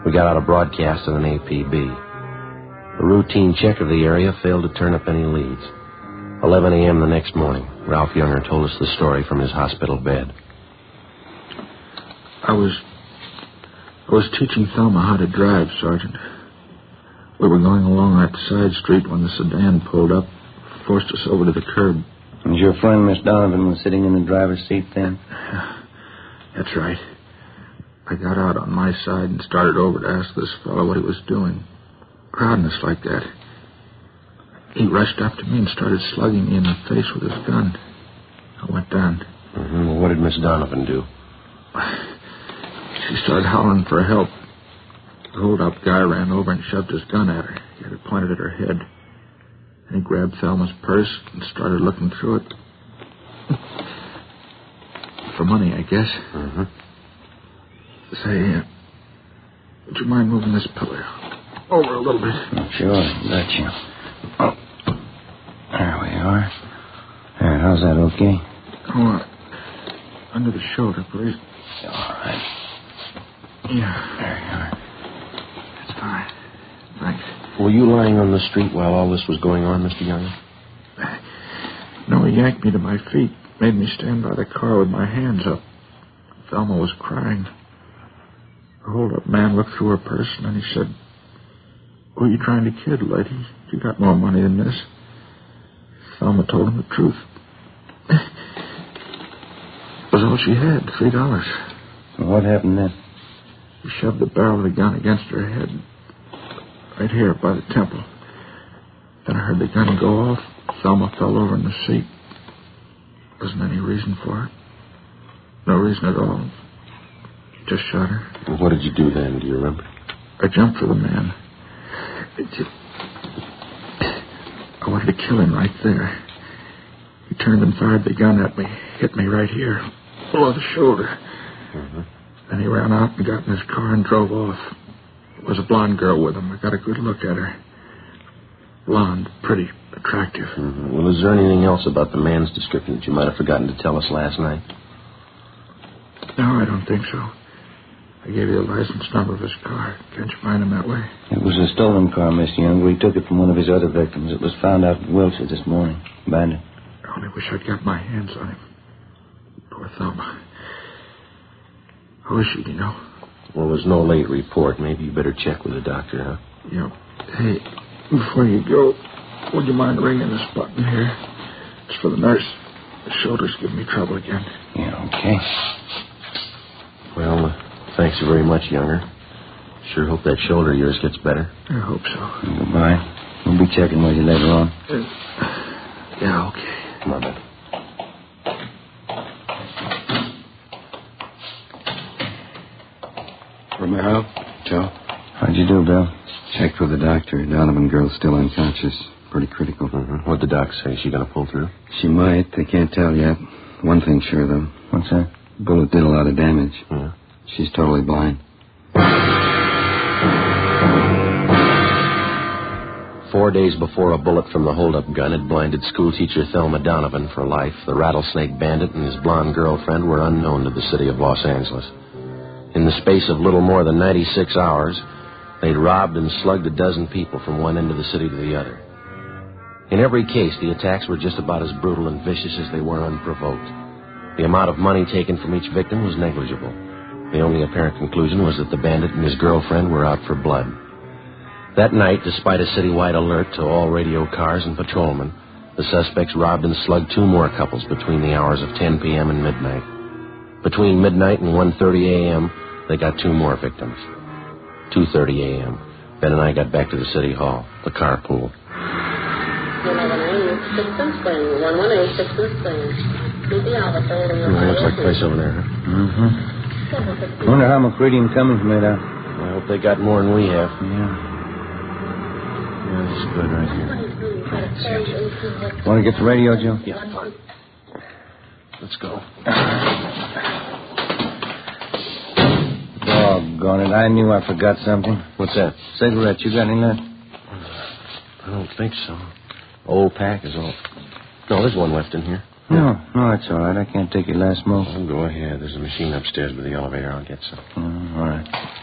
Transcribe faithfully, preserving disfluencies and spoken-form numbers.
We got out a broadcast on an A P B. A routine check of the area failed to turn up any leads. eleven a.m. the next morning, Ralph Younger told us the story from his hospital bed. I was... I was teaching Thelma how to drive, Sergeant. We were going along that side street when the sedan pulled up, forced us over to the curb. And your friend, Miss Donovan, was sitting in the driver's seat then? That's right. I got out on my side and started over to ask this fellow what he was doing. Crowding us like that. He rushed up to me and started slugging me in the face with his gun. I went down. Mm-hmm. Well, what did Miss Donovan do? She started hollering for help. The hold-up guy ran over and shoved his gun at her. He had it pointed at her head. And he grabbed Thelma's purse and started looking through it. For money, I guess. Mm-hmm. Say, uh, would you mind moving this pillow over a little bit? Sure, gotcha. Oh, there we are. There, how's that, okay? Oh, uh, under the shoulder, please. All right. Yeah. There you are. That's fine. Thanks. Were you lying on the street while all this was going on, Mister Younger? No, he yanked me to my feet, made me stand by the car with my hands up. Thelma was crying. The hold-up man looked through her purse, and then he said, "Who are you trying to kid, lady? You got more money than this." Thelma told him the truth. It was all she had, three dollars. Well, what happened then? He shoved the barrel of the gun against her head, right here by the temple. Then I heard the gun go off. Thelma fell over in the seat. Wasn't any reason for it. No reason at all. Just shot her. Well, what did you do then? Do you remember? I jumped for the man. It just... I wanted to kill him right there. He turned and fired the gun at me. Hit me right here, below the shoulder. Mm-hmm. Then he ran out and got in his car and drove off. There was a blonde girl with him. I got a good look at her. Blonde, pretty, attractive. Mm-hmm. Well, is there anything else about the man's description that you might have forgotten to tell us last night? No, I don't think so. I gave you the license number of his car. Can't you find him that way? It was a stolen car, Mister Younger. He took it from one of his other victims. It was found out in Wilshire this morning. Abandoned. I only wish I'd got my hands on him. Poor Thelma. How is she, do you know? Well, there's no late report. Maybe you better check with the doctor, huh? Yeah. Hey, before you go, would you mind ringing this button here? It's for the nurse. The shoulder's giving me trouble again. Yeah, okay. Well, uh, thanks very much, Younger. Sure hope that shoulder of yours gets better. I hope so. Goodbye. We'll be checking with you later on. Uh, yeah, okay. Come on, Ben. Romero? Joe? How'd you do, Bill? Checked with the doctor. Donovan girl's still unconscious. Pretty critical. Mm-hmm. What'd the doc say? Is she going to pull through? She might. They can't tell yet. One thing's sure, though. What's that? Bullet did a lot of damage. Yeah. She's totally blind. Four days before a bullet from the hold-up gun had blinded schoolteacher Thelma Donovan for life, the Rattlesnake Bandit and his blonde girlfriend were unknown to the city of Los Angeles. In the space of little more than ninety-six hours, they'd robbed and slugged a dozen people from one end of the city to the other. In every case, the attacks were just about as brutal and vicious as they were unprovoked. The amount of money taken from each victim was negligible. The only apparent conclusion was that the bandit and his girlfriend were out for blood. That night, despite a citywide alert to all radio cars and patrolmen, the suspects robbed and slugged two more couples between the hours of ten p.m. and midnight. Between midnight and one thirty a.m., they got two more victims. two thirty a.m., Ben and I got back to the city hall, the carpool. one one eight, Sixth Spring. one one eight, Sixth Spring. Oh, looks like a place over there, huh? Mm-hmm. Wonder how McCready and Cummings made out. I hope they got more than we have. Yeah. Yeah, this is good right here. Want to get the radio, Joe? Yeah, fine. Let's go. Doggone it. I knew I forgot something. What's that? Cigarettes. You got any left? I don't think so. Old pack is all. No, there's one left in here. No, no, that's all right. I can't take your last smoke. Oh, go ahead. There's a machine upstairs by the elevator. I'll get some. Mm, all right.